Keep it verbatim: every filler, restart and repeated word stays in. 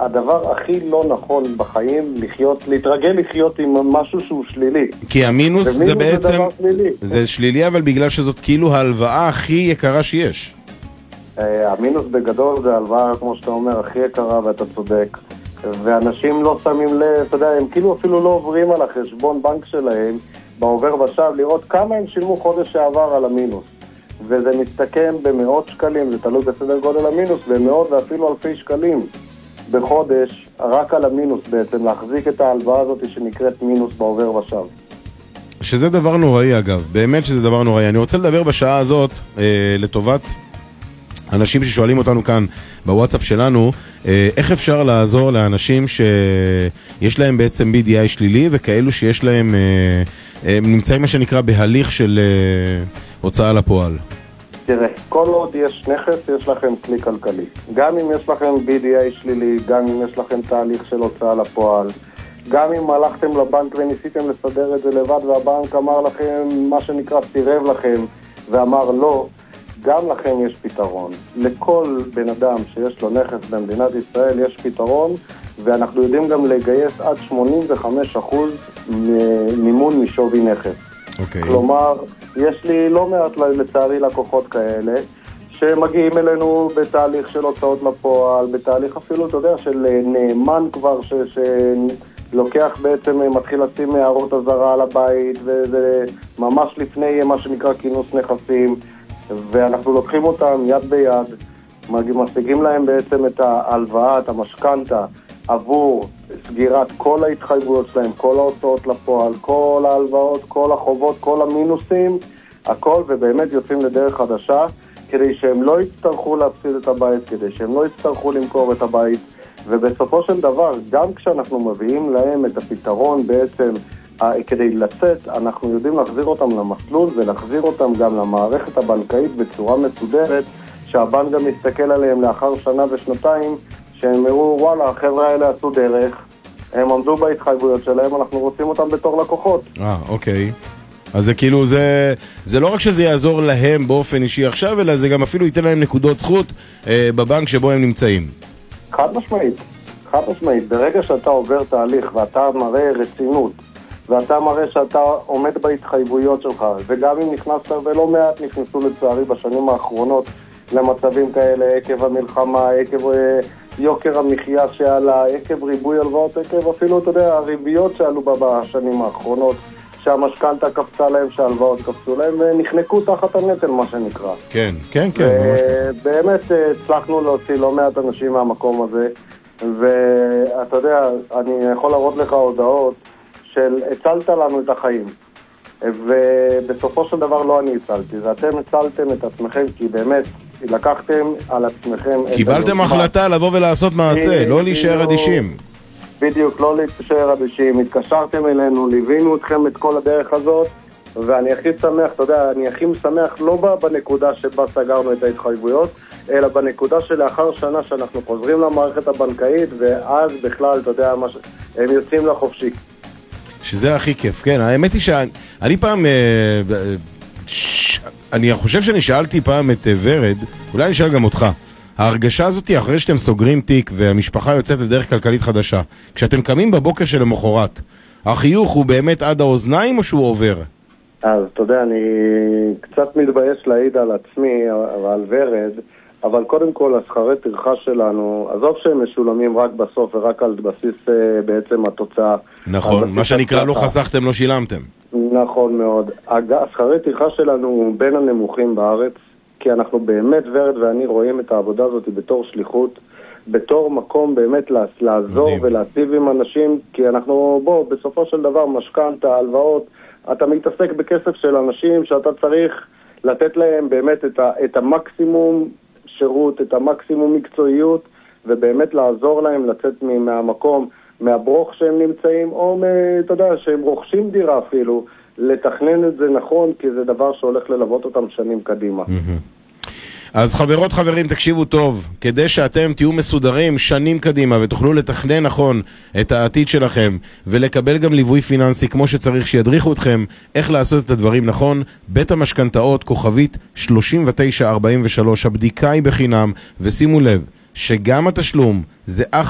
הדבר הכי לא נכון בחיים, לחיות, להתרגל לחיות עם משהו שהוא שלילי. כי המינוס זה בעצם, זה שלילי. זה שלילי, אבל בגלל שזאת כאילו ההלוואה הכי יקרה שיש. המינוס בגדול זה ההלוואה, כמו שאתה אומר, הכי יקרה, ואתה צודק. ואנשים לא שמים לב, אתה יודע, הם כאילו אפילו לא עוברים על החשבון בנק שלהם, בעובר ושב, לראות כמה הם שילמו חודש שעבר על המינוס. וזה מסתכם במאות שקלים, זה תלוי בסדר גודל המינוס, במאות ואפילו אלפי שקלים בחודש, רק על המינוס בעצם, להחזיק את ההלוואה הזאת שנקראת מינוס בעובר ושב. שזה דבר נוראי אגב, באמת שזה דבר נוראי. אני רוצה לדבר בשעה הזאת אה, לטובת אנשים ששואלים אותנו כאן בוואטסאפ שלנו, אה, איך אפשר לעזור לאנשים שיש להם בעצם בי די איי שלילי, וכאלו שיש להם, אה, הם נמצאים מה שנקרא בהליך של אה, הוצאה לפועל. תראה, כל עוד יש נכס, יש לכם כלי כלכלי. גם אם יש לכם בי די איי שלילי, גם אם יש לכם תהליך של הוצאה לפועל, גם אם הלכתם לבנק וניסיתם לסדר את זה לבד והבנק אמר לכם מה שנקרא סירב לכם ואמר לא, גם לכם יש פתרון. לכל בן אדם שיש לו נכס במדינת ישראל יש פתרון, ואנחנו יודעים גם לגייס עד שמונים וחמישה אחוז מימון משווי נכס. Okay. כלומר, יש לי לא מעט לצערי לקוחות כאלה שמגיעים אלינו בתהליך של הוצאות לפועל, בתהליך אפילו, אתה יודע, של נאמן כבר ש... ש... לוקח בעצם, מתחיל לשים הערות הזרה על הבית, וזה ממש לפני מה שנקרא כינוס נכסים, ואנחנו לוקחים אותם יד ביד, משיגים להם בעצם את ההלוואה, את המשכנתה, עבור סגירת כל ההתחייבויות שלהם, כל ההוצאות לפועל, כל ההלוואות, כל החובות, כל המינוסים, הכל, ובאמת יוצאים לדרך חדשה, כדי שהם לא יצטרכו להפסיד את הבית, כדי שהם לא יצטרכו למכור את הבית, ובסופו של דבר, גם כשאנחנו מביאים להם את הפתרון בעצם, כדי לצאת, אנחנו יודעים להחזיר אותם למסלול ולהחזיר אותם גם למערכת הבנקאית בצורה מסודרת, שהבנק גם מסתכל עליהם לאחר שנה ושנתיים, שהם יראו, וואלה, החבר'ה האלה עשו דרך, הם עמדו בהתחייבויות שלהם, אנחנו רוצים אותם בתור לקוחות. אה, אוקיי. אז זה כאילו, זה, זה לא רק שזה יעזור להם באופן אישי עכשיו, אלא זה גם אפילו ייתן להם נקודות זכות אה, בבנק שבו הם נמצאים. חד משמעית, חד משמעית. ברגע שאתה עובר תהליך ואתה מראה רצינות, ואתה מראה שאתה עומד בהתחייבויות שלך, וגם אם נכנסת, ולא מעט נכנסו לצערי בשנים האחרונות למצבים כאלה, עקב המלחמה, עקב יוקר המחיה שעלה, עקב ריבוי הלוואות, עקב אפילו, אתה יודע, הריביות שעלו בשנים האחרונות, שהמשכנתה קפצה להם, שההלוואות קפצו להם, ונחנקו תחת הנטל, מה שנקרא. כן, כן, כן. באמת הצלחנו להוציא לא מעט אנשים מהמקום הזה, ואתה יודע, אני יכול להראות לך הודעות של הצלת לנו את החיים, ובסופו של דבר לא אני הצלתי, ואתם הצלתם את עצמכם, כי באמת לקחתם על עצמכם... קיבלתם החלטה לבוא ולעשות מעשה, לא להישאר אדישים. בדיוק, לא להישאר אדישים, התקשרתם אלינו, ליווינו אתכם את כל הדרך הזאת, ואני הכי שמח, אתה יודע, אני הכי משמח לא בנקודה שבה סגרנו את ההתחייבויות, אלא בנקודה שלאחר שנה שאנחנו חוזרים למערכת הבנקאית, ואז בכלל, אתה יודע, הם יוצאים לחופשי. שזה הכי כיף, כן. האמת היא שאני פעם, אני חושב שאני שאלתי פעם את ורד, אולי אני שאל גם אותך, ההרגשה הזאת היא אחרי שאתם סוגרים תיק והמשפחה יוצאת לדרך כלכלית חדשה, כשאתם קמים בבוקר של המחרת, החיוך הוא באמת עד האוזניים או שהוא עובר? אז אתה יודע, אני קצת מתבייש להעיד על עצמי ועל ורד, אבל קודם כל השכרי טרחה שלנו, עזוב שהם משולמים רק בסוף ורק על בסיס בעצם התוצאה. נכון, מה שנקרא לא חסכתם, לא שילמתם. נכון מאוד. השכרי טרחה שלנו הוא בין הנמוכים בארץ, כי אנחנו באמת, ורד ואני, רואים את העבודה הזאת בתור שליחות, בתור מקום באמת לעזור ולהציב עם אנשים, כי אנחנו, בוא, בסופו של דבר משכנתה, הלוואות, אתה מתעסק בכסף של אנשים שאתה צריך לתת להם באמת את, ה, את המקסימום שירות, את המקסימום מקצועיות, ובאמת לעזור להם לצאת מהמקום, מהברוך שהם נמצאים, או אתה יודע, שהם רוכשים דירה אפילו, לתכנן את זה נכון, כי זה דבר שהולך ללוות אותם שנים קדימה. אז חברות חברים, תקשיבו טוב, כדי שאתם תהיו מסודרים שנים קדימה ותוכלו לתכנן נכון את העתיד שלכם ולקבל גם ליווי פיננסי כמו שצריך, שידריכו אתכם איך לעשות את הדברים נכון, בית המשכנתאות כוכבית שלושים ותשע ארבעים ושלוש, הבדיקה היא בחינם, ושימו לב שגם התשלום זה אך